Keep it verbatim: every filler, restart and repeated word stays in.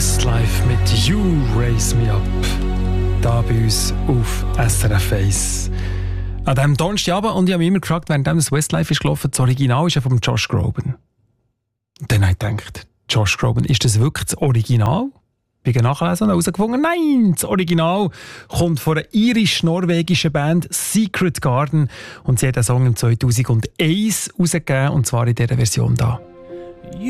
Westlife mit You Raise Me Up. Da bei uns auf S R F eins. An diesem Donnerstagabend, und ich habe mich immer gefragt, während das Westlife ist gelaufen, das Original ist ja von Josh Groban. Und dann habe ich gedacht, Josh Groban, ist das wirklich das Original? Ich habe nachgelesen und herausgefunden, nein, das Original kommt von einer irisch-norwegischen Band Secret Garden und sie hat den Song im zweitausendeins rausgegeben, und zwar in dieser Version da.